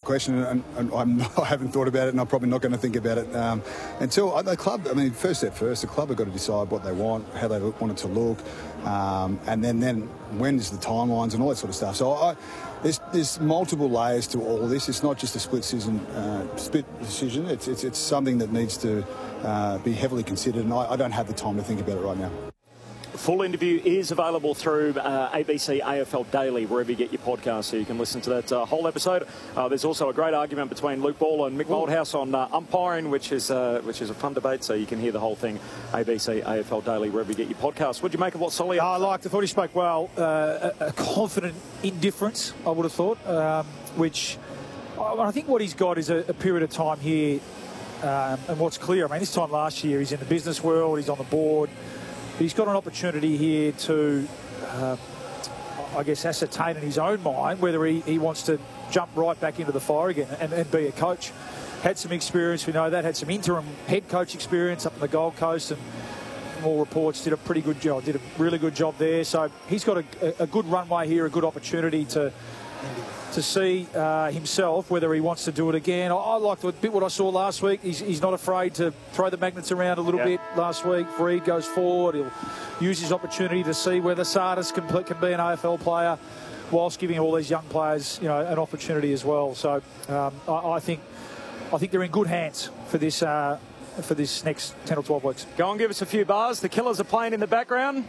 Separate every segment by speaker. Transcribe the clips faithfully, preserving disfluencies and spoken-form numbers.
Speaker 1: question, and, and I'm not, I haven't thought about it, and I'm probably not going to think about it um, until uh, the club. I mean, first step first, the club have got to decide what they want, how they want it to look, um, and then then when is the timelines and all that sort of stuff. So I, there's there's multiple layers to all this. It's not just a split season, uh, split decision. It's it's it's something that needs to uh, be heavily considered, and I, I don't have the time to think about it right now.
Speaker 2: Full interview is available through uh, A B C A F L Daily, wherever you get your podcast, so you can listen to that uh, whole episode. Uh, there's also a great argument between Luke Ball and Mick Moldhouse on uh, umpiring, which is uh, which is a fun debate, so you can hear the whole thing. A B C A F L Daily, wherever you get your podcast. What do you make of what Solly?
Speaker 3: I liked. I thought he spoke well. Uh, a, a confident indifference, I would have thought, um, which I think what he's got is a, a period of time here, um, and what's clear. I mean, this time last year, he's in the business world, he's on the board. He's got an opportunity here to, uh, I guess, ascertain in his own mind whether he, he wants to jump right back into the fire again and, and be a coach. Had some experience, we know that. Had some interim head coach experience up in the Gold Coast, and from all reports did a pretty good job, did a really good job there. So he's got a, a good runway here, a good opportunity to to see uh, himself whether he wants to do it again. I, I liked a bit what I saw last week. He's, he's not afraid to throw the magnets around a little
Speaker 2: yeah.
Speaker 3: bit last week. Freed goes forward. He'll use his opportunity to see whether Sardis can, can be an A F L player, whilst giving all these young players, you know, an opportunity as well. So um, I, I think I think they're in good hands for this uh, for this next ten or twelve weeks.
Speaker 2: Go and give us a few bars. The Killers are playing in the background.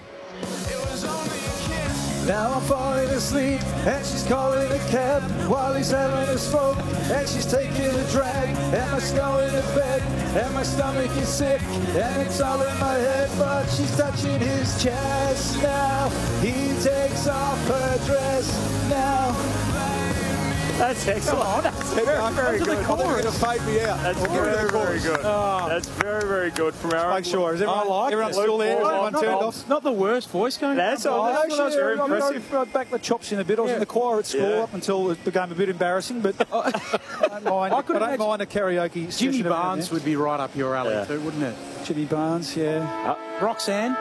Speaker 3: Now I'm falling asleep, and she's calling a cab while he's having a smoke, and she's taking a drag, and I'm going to bed, and my stomach is sick, and it's all in my head, but she's touching his chest now. He takes off her dress now.
Speaker 2: That's excellent. That's very, very good.
Speaker 1: I'm going to fade me out.
Speaker 2: That's very, very good.
Speaker 3: Oh.
Speaker 2: That's very, very good from Aaron.
Speaker 3: Make sure. Is everyone,
Speaker 4: I like
Speaker 3: everyone's
Speaker 4: it.
Speaker 3: still there?
Speaker 2: Luke Ball,
Speaker 3: Everyone
Speaker 2: not
Speaker 3: turned
Speaker 2: the-
Speaker 3: off?
Speaker 4: Not the worst voice going.
Speaker 2: That's
Speaker 3: Oh,
Speaker 2: all. That's,
Speaker 3: actually,
Speaker 2: that's very
Speaker 3: I mean,
Speaker 2: impressive.
Speaker 3: I backed the chops in a bit. I was
Speaker 4: Yeah.
Speaker 3: in the choir at school
Speaker 2: Yeah.
Speaker 3: up until it became a bit embarrassing, but I don't mind,
Speaker 4: I could
Speaker 3: I don't
Speaker 4: imagine
Speaker 3: mind a karaoke
Speaker 4: Jimmy
Speaker 3: session every now and
Speaker 4: Barnes
Speaker 3: then.
Speaker 4: would be right up your alley
Speaker 2: Yeah.
Speaker 4: too, wouldn't it?
Speaker 3: Jimmy Barnes, yeah.
Speaker 4: Roxanne.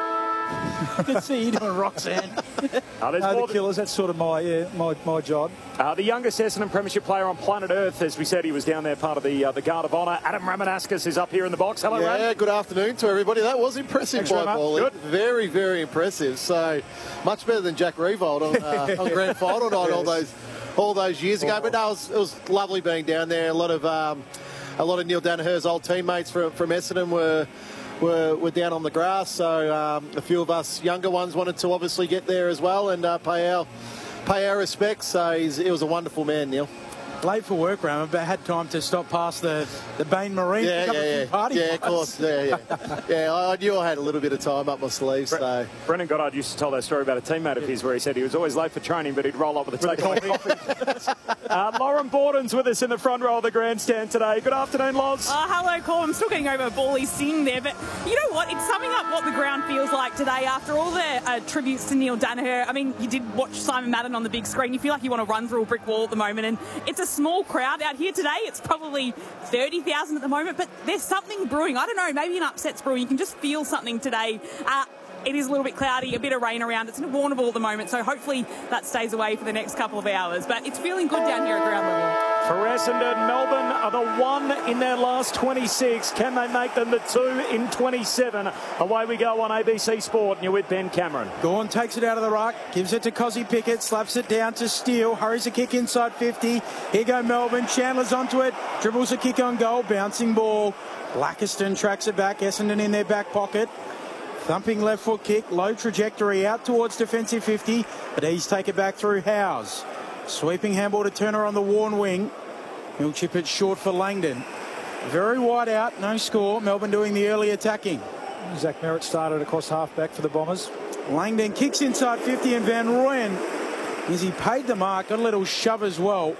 Speaker 4: I can see you doing Roxanne.
Speaker 2: Uh, there's
Speaker 3: No,
Speaker 2: more
Speaker 3: the
Speaker 2: than-
Speaker 3: Killers, that's sort of my yeah, my, my job.
Speaker 2: Uh, the youngest Essendon Premiership player on planet Earth, as we said, he was down there, part of the uh, the Guard of Honour. Adam Ramanaskas is up here in the box. Hello,
Speaker 5: Yeah,
Speaker 2: Ram.
Speaker 5: good afternoon to everybody. That was impressive
Speaker 3: Thanks,
Speaker 5: by
Speaker 3: Ramo.
Speaker 5: Paulie.
Speaker 2: Good.
Speaker 5: Very, very impressive. So much better than Jack Revolt on, uh, on grand final night all those all those years ago. But no, it was, it was lovely being down there. A lot of um, a lot of Neil Danaher's old teammates from from Essendon were. Were, were down on the grass, so um, a few of us younger ones wanted to obviously get there as well and uh, pay our pay our respects. So he's, he was a wonderful man, Neil.
Speaker 4: Late for work, Ram, but had time to stop past the, the Bain Marine.
Speaker 5: Yeah,
Speaker 4: pick up a
Speaker 5: yeah,
Speaker 4: few
Speaker 5: yeah.
Speaker 4: party
Speaker 5: Yeah, of
Speaker 4: pots.
Speaker 5: course. Yeah, yeah. Yeah, I knew I had a little bit of time up my sleeve, so.
Speaker 2: Brendan Goddard used to tell that story about a teammate of his where he said he was always late for training, but he'd roll up with a takeaway coffee. uh, Lauren Borden's with us in the front row of the grandstand today. Good afternoon, Loz.
Speaker 6: Oh, hello, Cole. I'm still getting over Ballie's sing there, but you know what? It's summing up what the ground feels like today after all the uh, tributes to Neil Danaher. I mean, you did watch Simon Madden on the big screen. You feel like you want to run through a brick wall at the moment, and it's a small crowd out here today. It's probably thirty thousand at the moment, but there's something brewing. I don't know, maybe an upset's brewing. You can just feel something today. Uh, It is a little bit cloudy, a bit of rain around. It's in Warrnambool at the moment, so hopefully that stays away for the next couple of hours. But it's feeling good down here at ground level.
Speaker 2: For Essendon, Melbourne are the one in their last twenty-six. Can they make them the two in twenty-seven? Away we go on A B C Sport, and you're with Ben Cameron.
Speaker 4: Gawn takes it out of the ruck, gives it to Cozzy Pickett, slaps it down to Steele, hurries a kick inside fifty. Here go Melbourne, Chandler's onto it, dribbles a kick on goal, bouncing ball. Blackiston tracks it back, Essendon in their back pocket. Thumping left foot kick, low trajectory out towards defensive fifty, but he's taken back through Howes. Sweeping handball to Turner on the worn wing. He'll chip it short for Langdon. Very wide out, no score. Melbourne doing the early attacking.
Speaker 3: Zach Merritt started across half-back for the Bombers.
Speaker 4: Langdon kicks inside fifty, and Van Rooyen, as he paid the mark, got a little shove as well.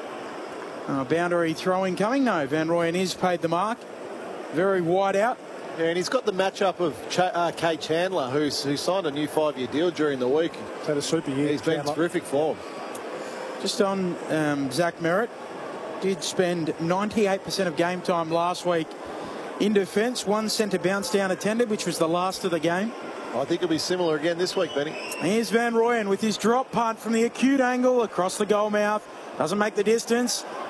Speaker 4: Uh, boundary throwing coming. No, Van Rooyen is paid the mark. Very wide out.
Speaker 5: Yeah, and he's got the matchup of Ch- uh, Kate Chandler, who's who signed a new five-year deal during the week.
Speaker 3: He's had a super year.
Speaker 5: He's been
Speaker 3: Chandler.
Speaker 5: terrific form.
Speaker 4: Just on um, Zach Merritt, did spend ninety-eight percent of game time last week in defence. One centre bounce down attended, which was the last of the game.
Speaker 5: I think it'll be similar again this week, Benny.
Speaker 4: Here's Van Rooyen with his drop punt from the acute angle across the goal mouth. Doesn't make the distance.